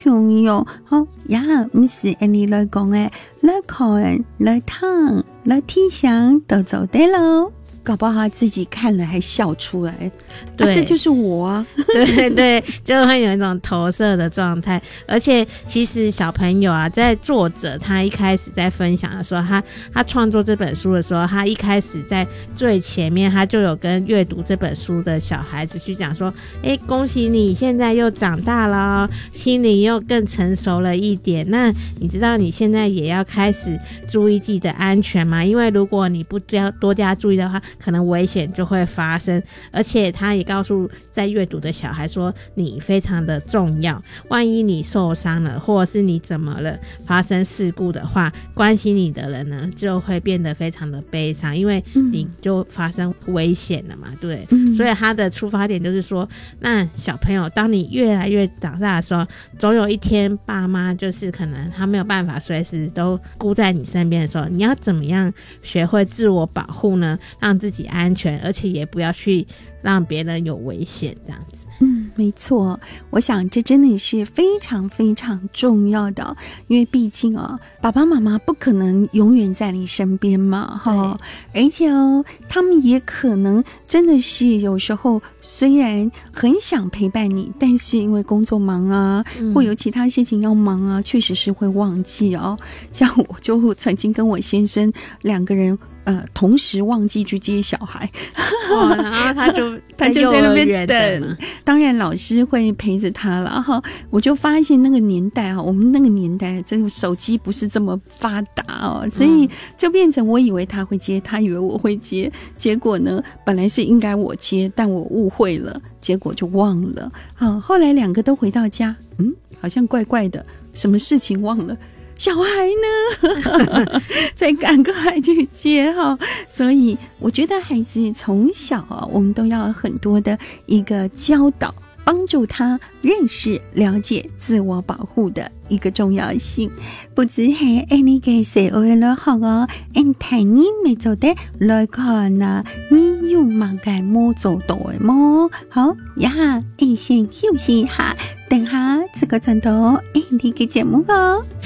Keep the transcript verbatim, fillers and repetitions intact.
朋友好呀，不是按你来讲诶，来看来烫来听想都走对喽。搞不好他自己看了还笑出来，对、啊，这就是我啊！ 对对，就会有一种投射的状态。而且其实小朋友啊，在作者他一开始在分享的时候，他他创作这本书的时候，他一开始在最前面，他就有跟阅读这本书的小孩子去讲说：“哎，恭喜你现在又长大了，心灵又更成熟了一点。那你知道你现在也要开始注意自己的安全吗？因为如果你不加多加注意的话，可能危险就会发生。而且他也告诉在阅读的小孩说，你非常的重要，万一你受伤了，或者是你怎么了，发生事故的话，关心你的人呢就会变得非常的悲伤，因为你就发生危险了嘛，对、嗯、所以他的出发点就是说，那小朋友当你越来越长大的时候，总有一天爸妈就是可能他没有办法随时都顾在你身边的时候，你要怎么样学会自我保护呢？让自己安全，而且也不要去让别人有危险，这样子。 嗯，没错，我想这真的是非常非常重要的，因为毕竟啊，爸爸妈妈不可能永远在你身边嘛，哈，而且哦，他们也可能真的是有时候虽然很想陪伴你，但是因为工作忙啊，嗯、或有其他事情要忙啊，确实是会忘记哦。像我就曾经跟我先生两个人。呃，同时忘记去接小孩， 哦、然后他就他就在那边等，当然老师会陪着他了哈。我就发现那个年代啊，我们那个年代这个手机不是这么发达哦，所以就变成我以为他会接，他以为我会接，结果呢，本来是应该我接，但我误会了，结果就忘了。好，后来两个都回到家，嗯，好像怪怪的，什么事情忘了。小孩呢再赶快去接哈，所以我觉得孩子从小啊，我们都要有很多的一个教导，帮助他认识了解自我保护的一个重要性。不只係誒你嘅社會了學啊，誒睇你未做得來看啊，你有冇嘅冇做到嘅麼？好呀，誒先休息一下，等下這個鐘頭誒你嘅節目哦。